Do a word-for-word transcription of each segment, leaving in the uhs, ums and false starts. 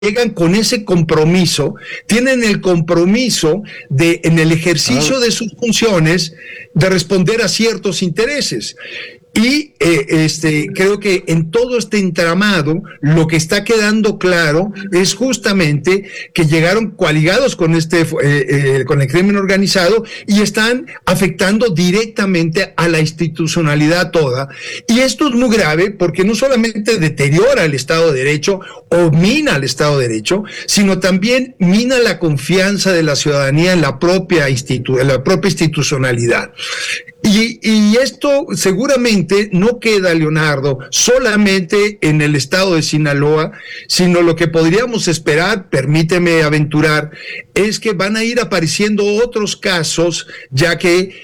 llegan con ese compromiso, tienen el compromiso de, en el ejercicio de sus funciones, de responder a ciertos intereses. Y eh, este, creo que en todo este entramado, lo que está quedando claro es justamente que llegaron coaligados con este, eh, eh, con el crimen organizado y están afectando directamente a la institucionalidad toda. Y esto es muy grave porque no solamente deteriora el Estado de Derecho o mina el Estado de Derecho, sino también mina la confianza de la ciudadanía en la propia institu- en la propia institucionalidad. Y, y esto seguramente no queda, Leonardo, solamente en el estado de Sinaloa, sino lo que podríamos esperar, permíteme aventurar, es que van a ir apareciendo otros casos, ya que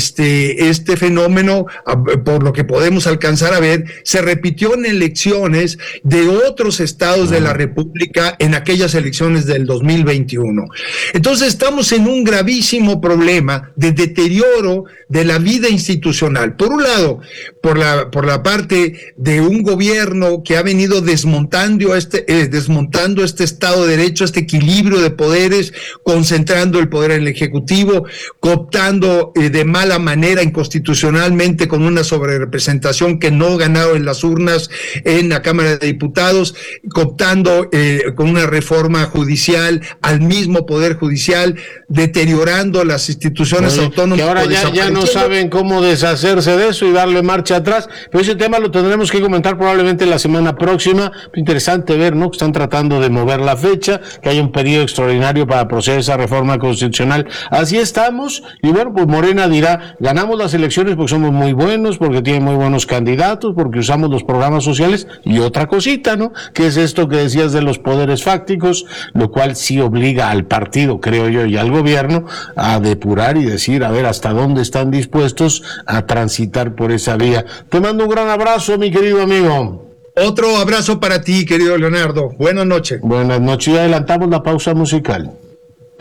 este, este fenómeno, por lo que podemos alcanzar a ver, se repitió en elecciones de otros estados de la República en aquellas elecciones del dos mil veintiuno. Entonces estamos en un gravísimo problema de deterioro de la vida institucional. Por un lado, por la, por la parte de un gobierno que ha venido desmontando este, eh, desmontando este Estado de Derecho, este equilibrio de poderes, concentrando el poder en el Ejecutivo, cooptando eh, de mala manera, inconstitucionalmente, con una sobrerepresentación que no ganaron en las urnas en la Cámara de Diputados, cooptando eh, con una reforma judicial al mismo Poder Judicial, deteriorando las instituciones Oye, autónomas. Que ahora ya, ya no saben cómo deshacerse de eso y darle marcha atrás, pero ese tema lo tendremos que comentar probablemente la semana próxima. Interesante ver, ¿no?, que están tratando de mover la fecha, que hay un periodo extraordinario para proceder a esa reforma constitucional. Así estamos, y bueno, pues Morena dirá, ganamos las elecciones porque somos muy buenos, porque tienen muy buenos candidatos, porque usamos los programas sociales, y otra cosita, ¿no?, que es esto que decías de los poderes fácticos, lo cual sí obliga al partido, creo yo, y al gobierno a depurar y decir, a ver, hasta dónde están dispuestos a transitar por esa vía. Te mando un gran abrazo, mi querido amigo. Otro abrazo para ti, querido Leonardo. Buenas noches. Buenas noches, y adelantamos la pausa musical.